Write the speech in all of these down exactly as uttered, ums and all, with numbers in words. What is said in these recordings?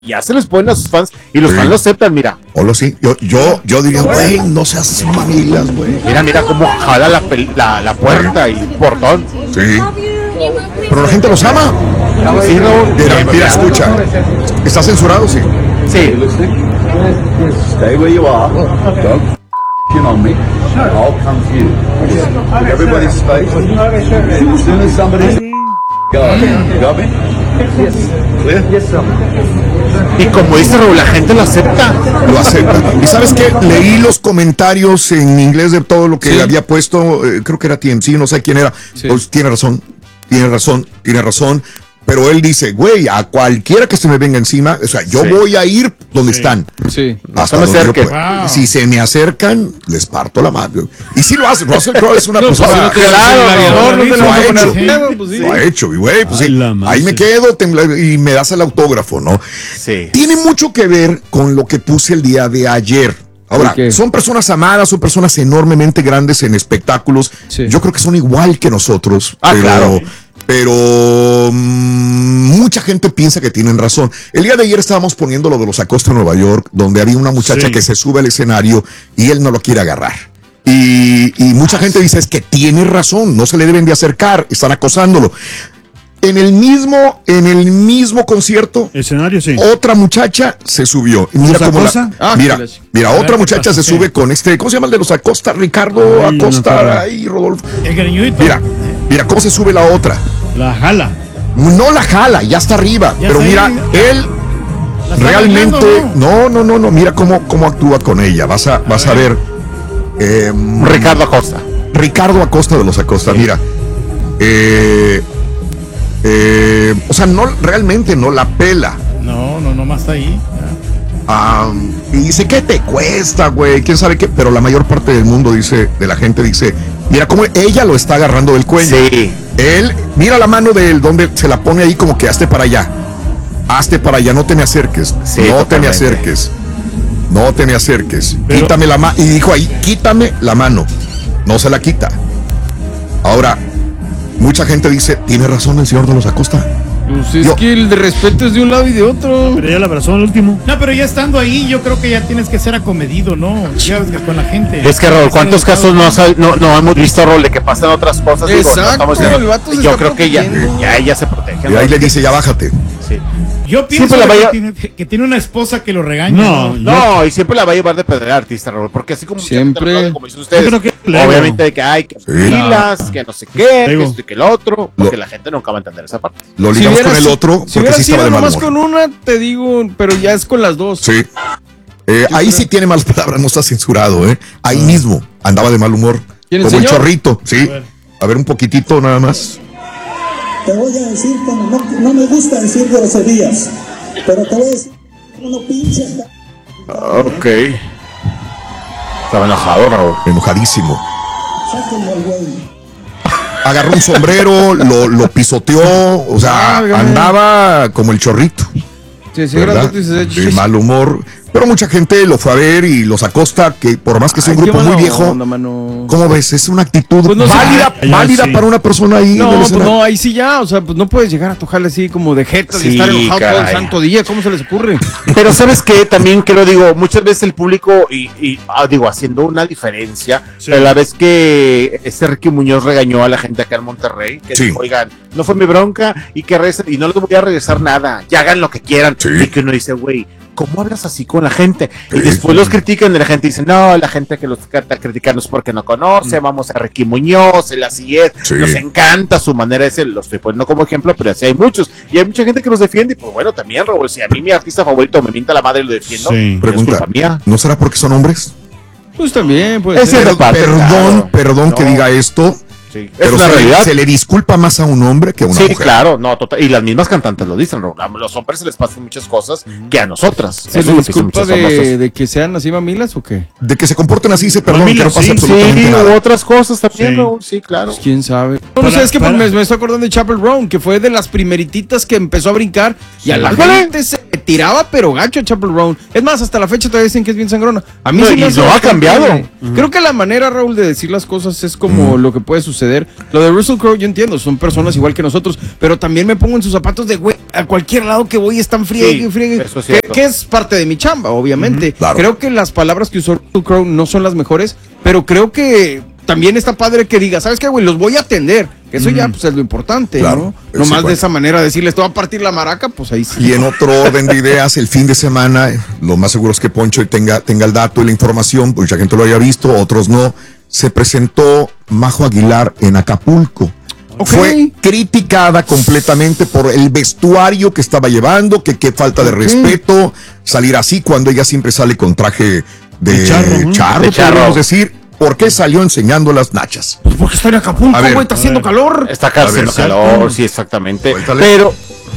ya se les ponen a sus fans y los Sí. fans lo aceptan, mira. O lo sí. Yo, yo, yo diría, güey, no seas mamilas, güey. Mira, mira cómo jala la, pel- la, la puerta y el portón. Sí. Pero la gente los ama. Sí, no, Mira, mira, escucha. ¿Está censurado? Sí. sí. Stay where you are. Don't f***ing on me. I'll come to you. Give everybody's space. As soon as somebody's go, you got me? Clear? Y como dice Raúl, la gente lo acepta. Lo acepta. Y sabes qué, leí los comentarios en inglés de todo lo que Sí. había puesto, eh, creo que era T M C, no sé quién era. Sí. Pues tiene razón, tiene razón, tiene razón. Pero él dice, güey, a cualquiera que se me venga encima, o sea, yo Sí. voy a ir donde están. Sí. Hasta me donde yo acerquen. pueda. Wow. Si se me acercan, les parto la mano. Y si lo hace, Russell Crowe es una No, pues, persona. si no te claro, das el gladiador, no te lo lo vas ha a poner hecho. feo, pues sí. Lo ha hecho, y güey, pues Ay, sí, la madre. ahí me quedo tembla- y me das el autógrafo, ¿no? Sí. Tiene mucho que ver con lo que puse el día de ayer. Ahora, ¿Por qué? son personas amadas, son personas enormemente grandes en espectáculos. Sí. Yo creo que son igual que nosotros. Ah, pero, claro. Pero mm, mucha gente piensa que tienen razón. El día de ayer estábamos poniendo lo de los Acosta en Nueva York, donde había una muchacha Sí. que se sube al escenario y él no lo quiere agarrar. Y, y mucha gente dice, es que tiene razón, no se le deben de acercar, están acosándolo. En el mismo, en el mismo concierto, Escenario, sí. otra muchacha se subió. Y mira ¿Los cómo la- Acosta? Ah, mira, que la- mira, A ver, otra ¿qué muchacha pasa? se ¿Qué? sube con este, ¿cómo se llama el de los Acosta? Ricardo Ay, no me Acosta, acuerdo. ahí, Rodolfo. El greñuito. Mira, mira cómo se sube la otra. La jala. No la jala, ya está arriba. Ya pero está mira, ahí. él La está realmente, bailando, no, no, no, no, mira cómo, cómo actúa con ella. Vas a, vas a ver. eh, Ricardo Acosta. Ricardo Acosta de los Acosta, mira. Eh, eh, o sea, no, realmente no la pela. No, no, no más está ahí. Ah, y dice, ¿qué te cuesta, güey? ¿Quién sabe qué? Pero la mayor parte del mundo dice, de la gente dice, mira cómo ella lo está agarrando del cuello. Sí. Él, mira la mano de él, donde se la pone ahí como que hazte para allá. Hazte para allá, no te me acerques. Sí, no te me totalmente. acerques. No te me acerques. Pero- Quítame la mano. Y dijo ahí, quítame la mano. No se la quita. Ahora, mucha gente dice, tiene razón el señor de los Acosta. Pues es Yo- que el de respeto es de un lado y de otro. Pero ya la abrazó al último. No, pero ya estando ahí, yo creo que ya tienes que ser acomedido, ¿no? Ya ves que con la gente. Es que, Raúl, ¿cuántos casos no, sab- no, no hemos visto, Raúl, de que pasan otras cosas? Digo, no Exacto, estamos diciendo- el vato se yo está creo que ya, protegiendo. ya ella se protege. Y ahí Raúl. le dice, ya bájate. Sí. Yo pienso Siempre la que, vaya- tiene, que tiene una esposa que lo regaña. No, No, y siempre la va a llevar de pedrear artista, Raúl, porque así como mucha gente Siempre. lo aplaude, como dicen ustedes, Yo creo que luego- obviamente de que hay que pilas, que no sé qué, que Luego. esto y que el otro, porque Lo- la gente nunca va a entender esa parte. Lo Si ligamos hubiera con el si- otro si porque hubiera sí estaba sido de mal nomás humor. con una, te digo, pero ya es con las dos. Sí. Eh, ahí sí tiene malas palabras, no está censurado, ¿eh? Ahí mismo andaba de mal humor. ¿Quién, el Como el señor? chorrito, sí. A ver. A ver un poquitito nada más. Te voy a decir que no, no me gusta decir groserías, pero te voy a decir uno pinche. Ok. Estaba enojado, Raúl. Enojadísimo. Sáquenme el güey. Agarró un sombrero, lo, lo pisoteó, o sea, Ah, dígame. andaba como el chorrito. Sí, sí, ¿Verdad? grandote y se- De mal humor. Pero mucha gente lo fue a ver y los Acosta, que por más que sea un Ay, qué grupo muy mala viejo, onda, mano. ¿cómo ves? Es una actitud Pues no sé. válida, Ay, válida sí. para una persona ahí. en No, el pues escenario. no, ahí sí ya, o sea, pues no puedes llegar a tojarle así como de jeta Sí, y estar enojado todo el caray. santo día, ¿cómo se les ocurre? Pero sabes que también que lo digo, muchas veces el público, y, y ah, digo, haciendo una diferencia, Sí. a la vez que este Ricky Muñoz regañó a la gente acá en Monterrey, que Sí. dijo, oigan, no fue mi bronca y que regresen, y no les voy a regresar nada, ya hagan lo que quieran. Sí. Y que uno dice, güey, ¿cómo hablas así con la gente? Y Sí, después sí. los critican y la gente dice, no, la gente que los está criticando es porque no conoce, vamos a Ricky Muñoz, él así es, Sí. nos encanta su manera de ser, lo estoy poniendo como ejemplo, pero así hay muchos, y hay mucha gente que los defiende, y pues bueno, también, Raúl, si a mí mi artista favorito me mienta la madre y lo defiendo, Sí. es Pregunta, culpa mía. ¿no será porque son hombres? Pues también, pues. Es cierto. Per- parte, perdón, claro. perdón que No. diga esto, Sí. Es pero una se, realidad. se le disculpa más a un hombre que a una Sí, mujer. claro, no, total, y las mismas cantantes lo dicen, Raúl, a los hombres se les pasan muchas cosas que a nosotras. ¿Se Eso es les lo que dicen disculpa muchos famosos. de, de que sean así mamilas o qué? De que se comporten así, se perdón, Familia, que no pase sí, absolutamente Sí, u nada. otras cosas también, Sí. Raúl, sí, claro. Pues quién sabe. No, Para- no sé, es que pues, para- me, me estoy acordando de Chapel Brown, que fue de las primerititas que empezó a brincar y a la Ándale. gente se tiraba pero gacho a Chapel Roan. Es más, hasta la fecha todavía dicen que es bien sangrona. A mí No, sí y me hace no ha bastante cambiado. bien. Creo que la manera, Raúl, de decir las cosas es como lo que puede suceder. Lo de Russell Crowe yo entiendo, son personas igual que nosotros, pero también me pongo en sus zapatos de güey, a cualquier lado que voy están friegue, Sí, friegue, eso es que, cierto. que es parte de mi chamba, obviamente. Ujú, claro. Creo que las palabras que usó Russell Crowe no son las mejores, pero creo que también está padre que diga, ¿sabes qué, güey? Los voy a atender. Que eso ya pues, es lo importante, Claro, ¿no? No sí, más de bueno. esa manera decirles, te voy a partir la maraca, pues ahí sí. Y en otro orden de ideas, el fin de semana, lo más seguro es que Poncho tenga, tenga el dato y la información, mucha gente lo haya visto, otros no. Se presentó Majo Aguilar en Acapulco. Ok. Fue criticada completamente por el vestuario que estaba llevando, que qué falta de Ok. respeto, salir así cuando ella siempre sale con traje de, De charro, ¿no? charro, De charro. podríamos decir. ¿Por qué salió enseñando las nachas? Pues porque está en Acapulco, A ver, güey, está haciendo calor. Está A ver, haciendo ¿cierto? calor, sí, exactamente. Suéltale. Pero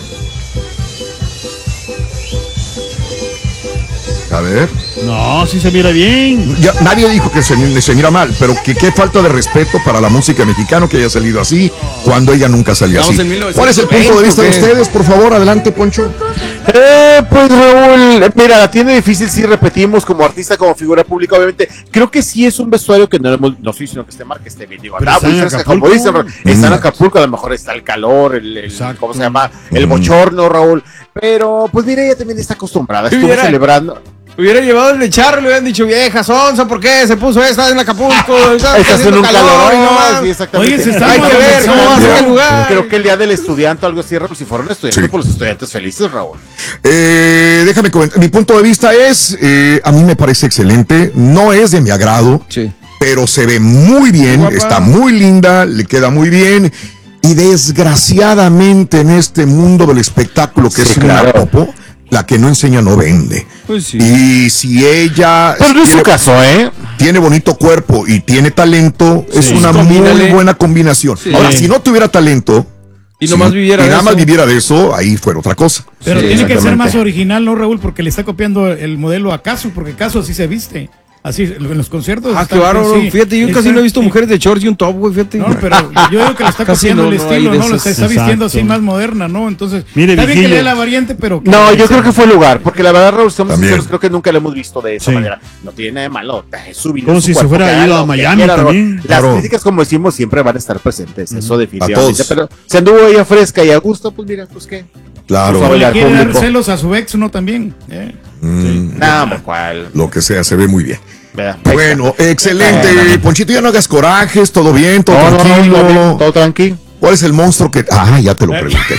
A ver. No, sí se mira bien. Ya, nadie dijo que se, se mira mal, pero que qué falta de respeto para la música mexicana que haya salido así, cuando ella nunca salió Estamos así. en mil novecientos ¿Cuál es el punto de vista de veinte, ¿o qué? ustedes? Por favor, adelante, Poncho. Eh, pues Raúl, eh, mira, la tiene difícil si repetimos como artista, como figura pública, obviamente. Creo que sí es un vestuario que no hemos, no estoy diciendo que esté mal, que esté bien. Digo, Pero ah, está en pues, es que Acapulco. como dicen, Raúl, está en Mm. Acapulco, a lo mejor está el calor, el, el- Exacto. ¿cómo se llama? El Mm. bochorno, Raúl. Pero, pues mira, ella también está acostumbrada, estuvo Hubiera- celebrando. Hubiera llevado el de charro y le hubieran dicho, vieja sonza, ¿por qué se puso esta en Acapulco? Está, Está haciendo un calor, y no no, más. sí, exactamente. Oye, se está Hay que ver cómo va a ser el lugar. Creo que el día del estudiante, algo así, Raúl, si fueron estudiantes, Sí. por los estudiantes felices, Raúl. Eh, déjame comentar. Mi punto de vista es, eh, a mí me parece excelente. No es de mi agrado, Sí. pero se ve muy bien, Guapa. está muy linda, le queda muy bien. Y desgraciadamente en este mundo del espectáculo que Sí, es claro. una popo, la que no enseña no vende. Pues sí. Y si ella Pero no es su tiene, caso, ¿eh? tiene bonito cuerpo y tiene talento, es Sí. una muy Combínale. buena combinación. Sí. Ahora, si no tuviera talento Y si nomás no- viviera y de nada más eso. viviera de eso, ahí fuera otra cosa. Pero Sí, tiene que ser exactamente. más original, ¿no, Raúl? Porque le está copiando el modelo a Caso, porque Caso así se viste. Así, en los conciertos. Ah, está- qué bárbaro. sí, Fíjate, yo está- casi no he visto mujeres de shorts y un top, güey, fíjate. No, pero yo digo que le está Casi copiando no, el no hay estilo, de ¿no? Lo esos. está, está vistiendo así Exacto. más moderna, ¿no? Entonces, Mire, está bien que Vigilio. le dé la variante, pero... No, yo creo que fue el lugar, porque la verdad, Raúl, estamos También. sinceros, creo que nunca lo hemos visto de esa Sí. manera. No tiene nada de malo, es su vida, Como es su si se cuerpo, fuera que haga ido a lo que Miami quiera, Raúl. también. Las Claro. críticas, como decimos, siempre van a estar presentes, eso definitivamente. todos. Pero se anduvo ella fresca y a gusto, pues mira, pues qué. Claro. Por O favor. le al quiere dar público. celos a su ex, ¿no? También. eh. Mm, Nada, no, cual. Lo que sea, se ve muy bien. Vea, ahí Bueno, está. excelente. No, no, no. Ponchito, ya no hagas corajes, todo bien, todo No, no, no, tranquilo. todo bien, todo tranquilo. ¿Cuál es el monstruo que.? Ah, ya te lo pregunté.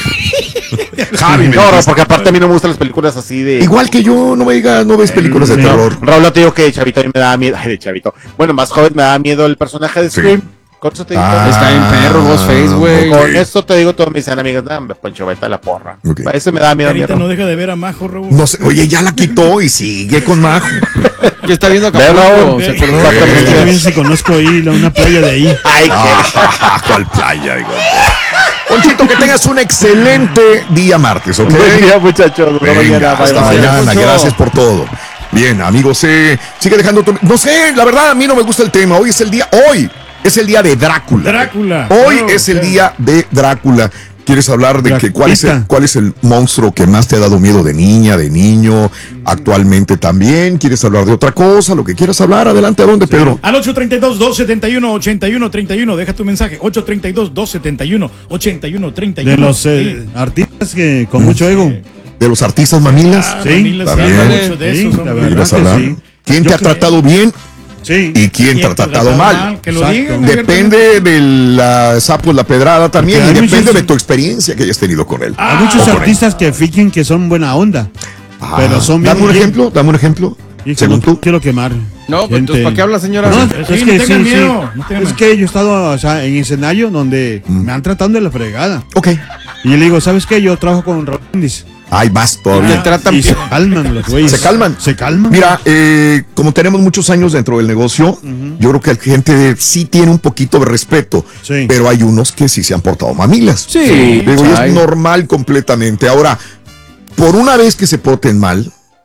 Javi, me No, Raúl, dijiste. porque aparte a mí no me gustan las películas así de. Igual que yo, no me digas, no ves películas de Sí. terror. Raúl, no te digo que de chavito a mí me daba miedo. Ay, de chavito. Bueno, más joven me daba miedo el personaje de Sí. Scream. Con eso te digo. Ah, Está en perro, Ghostface, güey. ok. Con esto te digo, todos me dicen amigas, dame, Poncho, vete a la porra. Ok. A ese me da miedo a mí, Ahorita Raúl. no deja de ver a Majo, Raúl. No sé, oye, ya la quitó y sigue con Majo. Que está viendo Ve, Raúl, Acapulco. ¿Se ve. acordó? Ve. Yo Exactamente. también sí conozco ahí la- una playa de ahí. Ay, qué. Ah, ¿cuál playa? Oiga? Ponchito, que tengas un excelente día martes, ¿ok? Buen día, muchachos. Hasta Venga, mañana. Bye, hasta bye. mañana, Poncho. gracias por todo. Bien, amigos, eh, sigue dejando tu... No sé, la verdad, a mí no me gusta el tema. Hoy es el día, hoy es el día de Drácula. Drácula. Hoy Claro, es el claro. día de Drácula. ¿Quieres hablar de que, cuál, es el, Draculita. cuál es el monstruo que más te ha dado miedo de niña, de niño, actualmente también? ¿Quieres hablar de otra cosa? Lo que quieras hablar, adelante. ¿A dónde, Pedro? Al ocho treinta y dos, dos setenta y uno, ochenta y uno treinta y uno, deja tu mensaje. ocho treinta y dos, dos setenta y uno, ochenta y uno treinta y uno. De los eh, artistas que con mucho ego. ¿De los artistas mamilas? Ah, Sí, familias, también. hablan mucho de Sí, eso, la hombre. verdad. ¿Ibas a que hablar? sí. ¿Quién Yo te ha creo- tratado bien Sí. y quién te ha tratado mal? Que lo Exacto. digan. Depende de la sapo, la pedrada también, Porque y hay depende muchos- de tu experiencia que hayas tenido con él. Hay muchos o con él. artistas que fingen que son buena onda. Ah, pero son bien- dame un bien- ejemplo, dame un ejemplo. Y que Según no tú. quiero quemar. No, pues Gente- entonces, ¿para qué habla, señora? No, Sí, es no que tengan sí, sí. miedo, no tengan Es miedo. que yo he estado, o sea, en escenario donde me han tratado de la fregada. Ok. Y yo le digo, ¿sabes qué? Yo trabajo con Raúl Brindis. Hay más Te todavía. tratan Y se bien. calman los güeyes. ¿Se calman? Se calman. Mira, eh, como tenemos muchos años dentro del negocio, yo creo que la gente sí tiene un poquito de respeto, Sí. pero hay unos que sí se han portado mamilas. Sí, Digo, y ay. es normal completamente. Ahora, por una vez que se porten mal,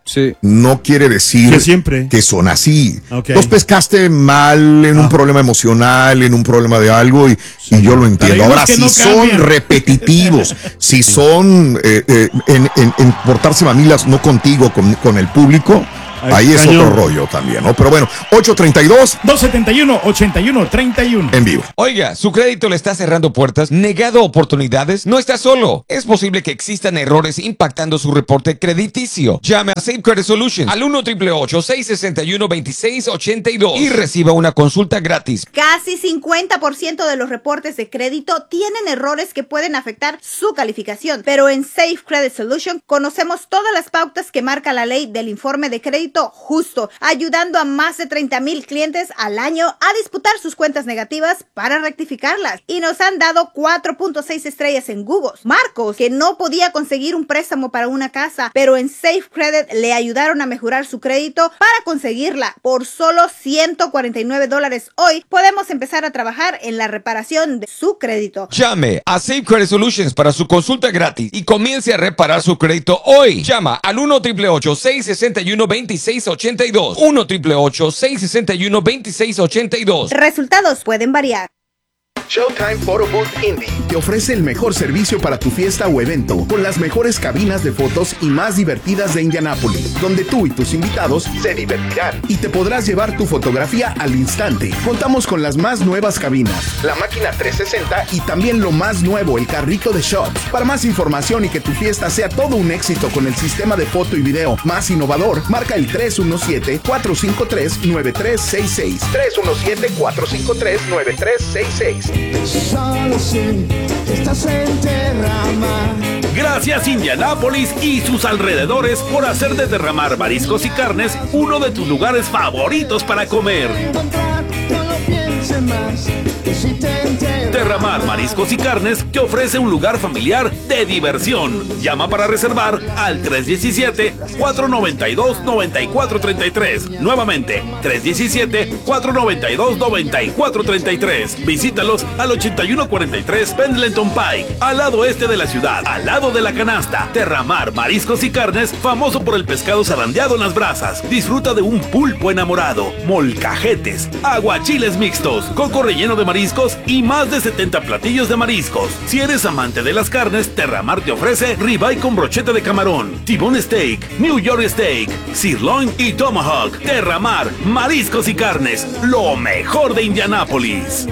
Sí. no quiere decir Que siempre. que son así. Ok. Los pescaste mal en un Ah. problema emocional, en un problema de algo, y, y yo lo entiendo. Para Ahora, que si no son cambien. repetitivos, si son eh, eh, en, en- en portarse mamilas no contigo, con, con el público, Ay, ahí es cañón. otro rollo también, ¿no? Pero bueno, ocho treinta y dos dos setenta y uno, ochenta y uno, treinta y uno. en vivo. Oiga, ¿su crédito le está cerrando puertas, negado oportunidades? No está solo. Es posible que existan errores impactando su reporte crediticio. Llame a Safe Credit Solutions al uno ocho ocho ocho, seis seis uno, dos seis ocho dos y reciba una consulta gratis. Casi cincuenta por ciento de los reportes de crédito tienen errores que pueden afectar su calificación, pero en Safe Credit Solution conocemos todas las pautas que marca la ley del informe de crédito justo, ayudando a más de treinta mil clientes al año a disputar sus cuentas negativas para rectificarlas. Y nos han dado cuatro punto seis estrellas en Google. Marcos, que no podía conseguir un préstamo para una casa, pero en Safe Credit le ayudaron a mejorar su crédito para conseguirla. Por solo ciento cuarenta y nueve dólares hoy, podemos empezar a trabajar en la reparación de su crédito. Llame a Safe Credit Solutions para su consulta gratis y comience a reparar su crédito hoy. Llama al uno ocho ocho, seis seis uno, dos seis ocho dos. uno ocho ocho, seis seis uno, dos seis ocho dos. Resultados pueden variar. Showtime Photo Booth Indy te ofrece el mejor servicio para tu fiesta o evento, con las mejores cabinas de fotos y más divertidas de Indianápolis, donde tú y tus invitados se divertirán y te podrás llevar tu fotografía al instante. Contamos con las más nuevas cabinas, la máquina trescientos sesenta y también lo más nuevo, el carrito de shots. Para más información y que tu fiesta sea todo un éxito con el sistema de foto y video más innovador, marca el tres uno siete, cuatro cinco tres, nueve tres seis seis. tres uno siete, cuatro cinco tres, nueve tres seis seis. Solo sé que estás en Terramar. Gracias Indianápolis y sus alrededores por hacer de Derramar Mariscos y Carnes uno de tus lugares favoritos para comer. No lo pienses más, que si te enteras. Derramar Mariscos y Carnes te ofrece un lugar familiar de diversión. Llama para reservar al tres uno siete, cuatro nueve dos, nueve cuatro tres tres. Nuevamente, tres uno siete, cuatro nueve dos, nueve cuatro tres tres. Visítalos al ochenta y uno cuarenta y tres Pendleton Pike, al lado este de la ciudad, al lado de la canasta. Derramar Mariscos y Carnes, famoso por el pescado zarandeado en las brasas. Disfruta de un pulpo enamorado, molcajetes, aguachiles mixtos, coco relleno de mariscos y más de setenta platillos de mariscos. Si eres amante de las carnes, Terramar te ofrece ribeye con brocheta de camarón, T-bone steak, New York steak, sirloin y tomahawk. Terramar Mariscos y Carnes, lo mejor de Indianápolis.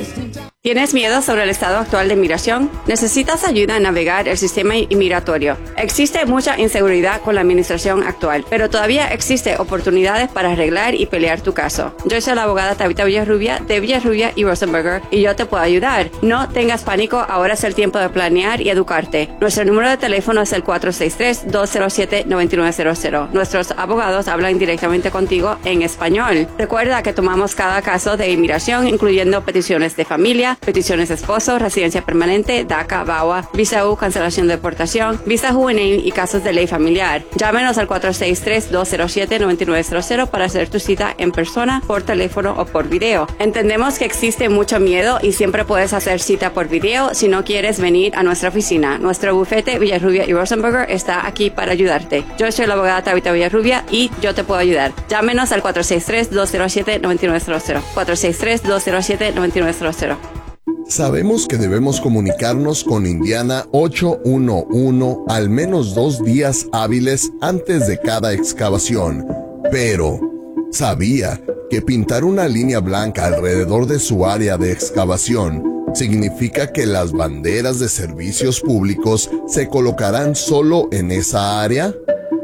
¿Tienes miedo sobre el estado actual de inmigración? ¿Necesitas ayuda a navegar el sistema inmigratorio? Existe mucha inseguridad con la administración actual, pero todavía existe oportunidades para arreglar y pelear tu caso. Yo soy la abogada Tabitha Villarrubia de Villarrubia y Rosenberger y yo te puedo ayudar. No tengas pánico, ahora es el tiempo de planear y educarte. Nuestro número de teléfono es el cuatro seis tres, dos cero siete, nueve nueve cero cero. Nuestros abogados hablan directamente contigo en español. Recuerda que tomamos cada caso de inmigración, incluyendo peticiones de familia, peticiones de esposo, residencia permanente, DACA, V A W A, Visa U, cancelación de deportación, Visa Juvenil y casos de ley familiar. Llámenos al cuatro seis tres, dos cero siete, nueve nueve cero cero para hacer tu cita en persona, por teléfono o por video. Entendemos que existe mucho miedo y siempre puedes hacer cita por video si no quieres venir a nuestra oficina. Nuestro bufete Villarrubia y Rosenberger está aquí para ayudarte. Yo soy la abogada Tabitha Villarrubia y yo te puedo ayudar. Llámenos al cuatro seis tres, dos cero siete, nueve nueve cero cero. cuatro seis tres, dos cero siete, nueve nueve cero cero. Sabemos que debemos comunicarnos con Indiana ocho uno uno al menos dos días hábiles antes de cada excavación, pero ¿sabía que pintar una línea blanca alrededor de su área de excavación significa que las banderas de servicios públicos se colocarán solo en esa área?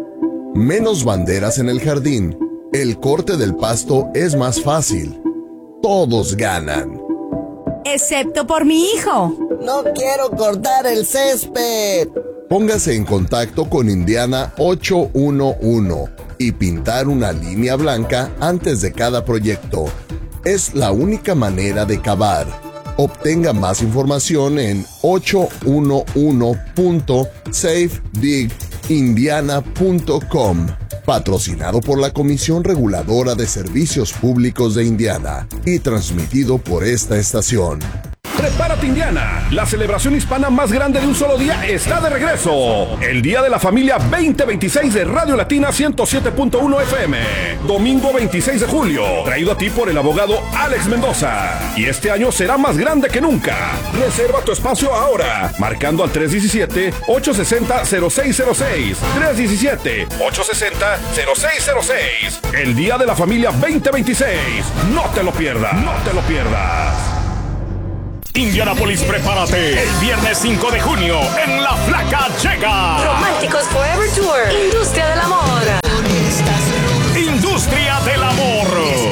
Menos banderas en el jardín. El corte del pasto es más fácil. Todos ganan. Excepto por mi hijo. No quiero cortar el césped. Póngase en contacto con Indiana ocho uno uno y pintar una línea blanca antes de cada proyecto. Es la única manera de cavar. Obtenga más información en ocho uno uno punto safe dig indiana punto com. Patrocinado por la Comisión Reguladora de Servicios Públicos de Indiana y transmitido por esta estación. Prepárate, Indiana. La celebración hispana más grande de un solo día está de regreso. El Día de la Familia veinte veintiséis de Radio Latina ciento siete punto uno F M. Domingo veintiséis de julio. Traído a ti por el abogado Alex Mendoza. Y este año será más grande que nunca. Reserva tu espacio ahora. Marcando al tres diecisiete, ocho sesenta, cero seis cero seis. tres diecisiete, ocho sesenta, cero seis cero seis. El Día de la Familia veinte veintiséis. No te lo pierdas. No te lo pierdas. Indianapolis, prepárate. El viernes cinco de junio, en La Flaca llega Románticos Forever Tour. Industria del amor. Industria del amor.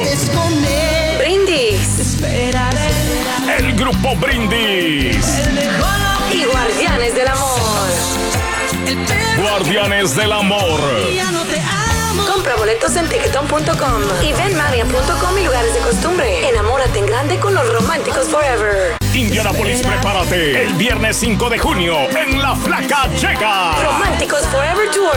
Brindis. El grupo Brindis. Y Guardianes del amor. Guardianes del amor. Compra boletos en ticketon punto com y venmania punto com y lugares de costumbre. Enamórate en grande con los Románticos Forever. Indianapolis, prepárate. El viernes cinco de junio, en La Flaca llega Románticos Forever Tour.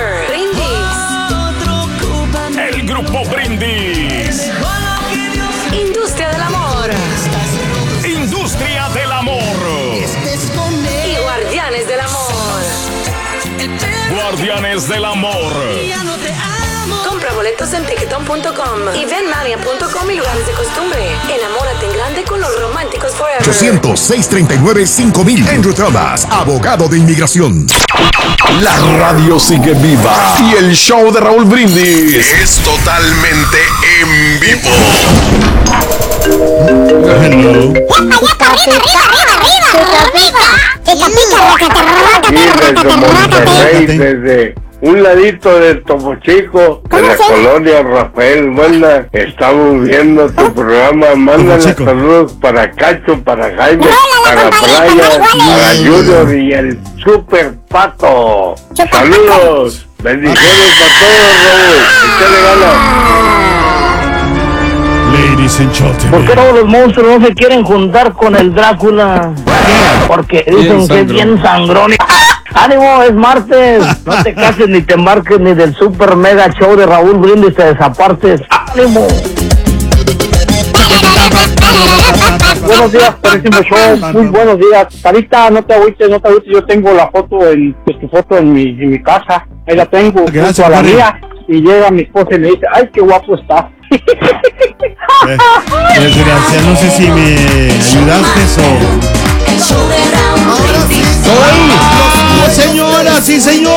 Brindis. El grupo Brindis. Industria del amor. Industria del amor. Y Guardianes del amor. Guardianes del amor. Compra boletos en ticketon punto com y venmania punto com y lugares de costumbre. Enamórate en grande con los Románticos Forever. ochocientos, seiscientos treinta y nueve, cinco mil. Andrew Thomas, abogado de inmigración. La radio sigue viva y el show de Raúl Brindis es totalmente en vivo. Hello. Desde un ladito de Topo Chico, de la colonia Rafael Buena, estamos viendo tu programa. Mándale saludos para Cacho, para Jaime, para Brian, para Junior y el Super Pato. Saludos, bendiciones para todos, Raúl. Échale ganas. Ladies and gentlemen. ¿Por qué todos los monstruos no se quieren juntar con el Drácula? Porque dicen que es bien sangrón. ¡Ánimo! Es martes. No te cases ni te embarques ni del super mega show de Raúl Brindis, te desapartes. ¡Ánimo! Buenos días, pésimo show. Muy buenos días. Carita, no te agüites, no te agüites. Yo tengo la foto en, tu foto en mi, en mi casa. Ahí la tengo. Gracias, junto a la María. mía. Y llega mi esposa y me dice, ¡ay, qué guapo está! Desgracia, no sé si me ayudaste o... El show de Raúl Brindis. ¡Señoras y señores!